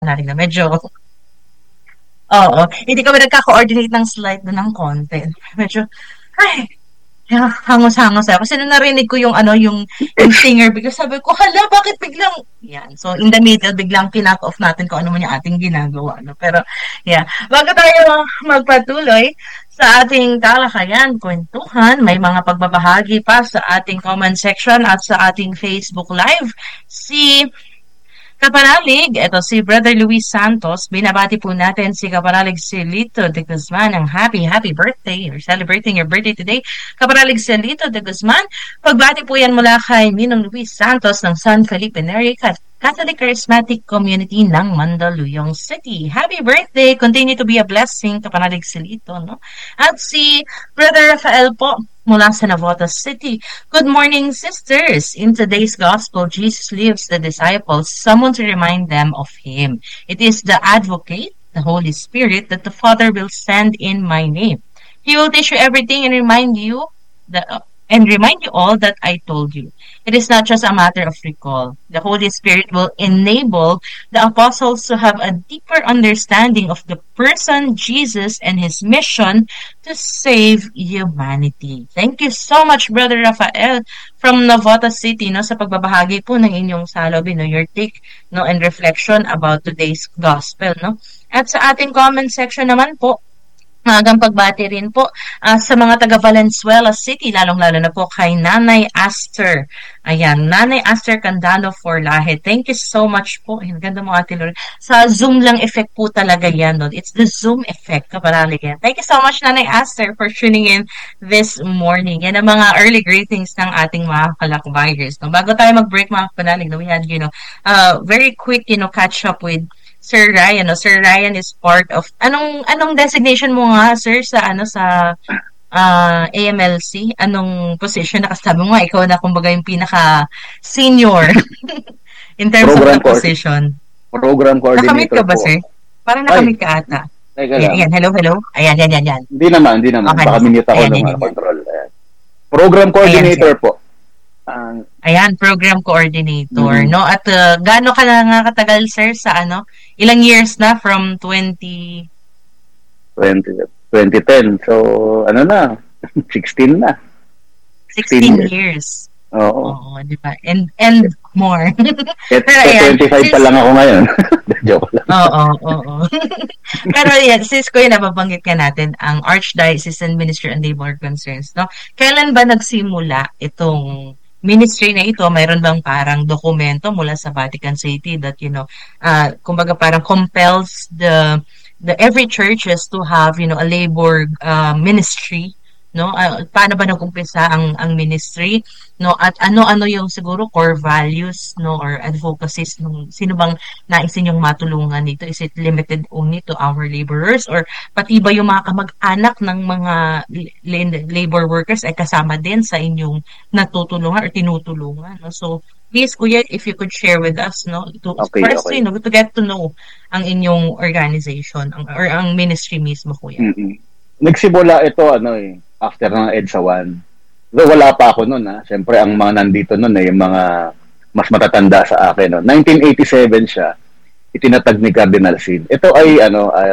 natin na medyo, oo, hindi kami nagka-coordinate ng slide doon ng content. Medyo, ay, hangos-hangos ako. Kasi nung narinig ko yung yung singer, bigla sabi ko, hala, bakit biglang, yan. So, in the middle, biglang kinat off natin kung ano man yung ating ginagawa. No? Pero, yeah. Bago tayo magpatuloy sa ating talakayan, kwentuhan, may mga pagbabahagi pa sa ating comment section at sa ating Facebook Live. Si Kapanalig, ito si Brother Luis Santos. Binabati po natin si Kapanalig Celito de Guzman ng happy birthday. You're celebrating your birthday today. Kapanalig Celito de Guzman. Pagbati po yan mula kay Ninong Luis Santos ng San Felipe Neri Catholic Charismatic Community ng Mandaluyong City. Happy birthday! Continue to be a blessing, Kapanalig Celito. No? At si Brother Rafael po, mula sa Navotas City. Good morning, sisters. In today's gospel, Jesus leaves the disciples someone to remind them of Him. It is the advocate, the Holy Spirit, that the Father will send in my name. He will teach you everything and remind you all that I told you. It is not just a matter of recall. The Holy Spirit will enable the apostles to have a deeper understanding of the person Jesus and His mission to save humanity. Thank you so much, Brother Rafael from Navotas City, no, sa pagbabahagi po ng inyong salobi, no, your take, no, and reflection about today's gospel, no. At sa ating comment section naman po, magang pagbati rin po sa mga taga Valenzuela City, lalong-lalo na po kay Nanay Aster. Ayan, Nanay Aster Candano for Lahe. Thank you so much po. Ayan, ganda mo, Ate Lorraine. Sa Zoom lang effect po talaga yan. No? It's the Zoom effect. Kapanalig yan. Thank you so much, Nanay Aster, for tuning in this morning. Yan ang mga early greetings ng ating mga kalakbayers. No? Bago tayo mag-break, mga kapanalig, no, we had, very quick, catch up with Sir Ryan, no? Sir Ryan is part of anong designation mo nga, sir, sa AMLC? Anong position? Nakasabi mo nga, ikaw na kumbaga yung pinaka senior in terms of the position. Program coordinator. Nakamit ka ba, sir? Parang nakamit ka ata. Ayan, hello. Ayan. Hindi naman. Okay. Baka minute ako ng control. Ayan. Program coordinator po. Ayan, program coordinator, no? At gaano ka na katagal, sir, sa ilang years na from 2010? So, 16 na. 16 years. Oo, di ba? And more. Pero ayan, 25 pa lang ako ngayon. Joke lang. Oo. Pero yan, sis ko yun, nababanggit ka natin, ang Archdiocesan Ministry on Labor Concerns, no? Kailan ba nagsimula itong ministry na ito? Mayroon bang parang dokumento mula sa Vatican City that kumbaga parang compels the every churches to have a labor ministry, no? Paano ba nag-umpisa ang ministry, no? At ano yung siguro core values, no, or advocacies nung sino bang nais ninyong matulungan dito? Is it limited only to our laborers, or pati ba yung mga kamag-anak ng mga labor workers ay kasama din sa inyong natutulungan or tinutulungan, no? So please, Kuya, if you could share with us, no, to get to know ang inyong organization or ang ministry mismo, Kuya. Nagsimula ito after ng EDSA 1. Though wala pa ako noon, Siyempre ang mga nandito noon ay yung mga mas matatanda sa akin, 1987 siya. Itinatag ni Cardinal Sid. Ito ay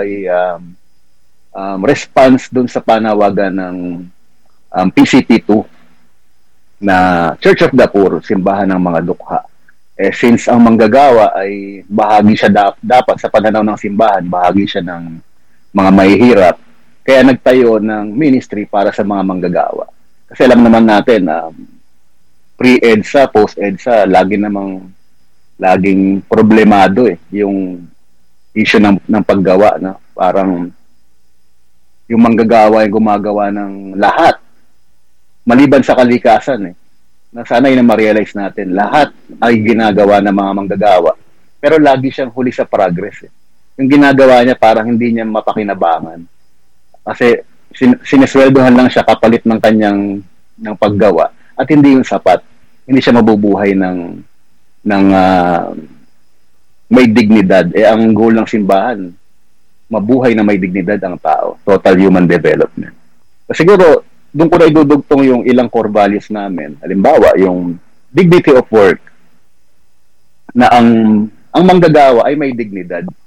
response dun sa panawagan ng PCP2 na Church of the Poor, simbahan ng mga dukha. Since ang manggagawa ay bahagi siya dapat sa pananaw ng simbahan, bahagi siya ng mga mahihirap. Kaya nagtayo ng ministry para sa mga manggagawa. Kasi alam naman natin, pre-EDSA, post-EDSA, laging problemado yung issue ng paggawa. No? Parang yung manggagawa ay gumagawa ng lahat. Maliban sa kalikasan. Na sana yun na ma-realize natin. Lahat ay ginagawa ng mga manggagawa. Pero lagi siyang huli sa progress. Yung ginagawa niya parang hindi niya mapakinabangan. Kasi sinesweldohan lang siya kapalit ng kanyang paggawa at hindi yung sapat. Hindi siya mabubuhay ng may dignidad. Ang goal ng simbahan, mabuhay na may dignidad ang tao. Total human development. Siguro, doon ko na idudugtong yung ilang core values namin. Halimbawa, yung dignity of work na ang ang manggagawa ay may dignidad.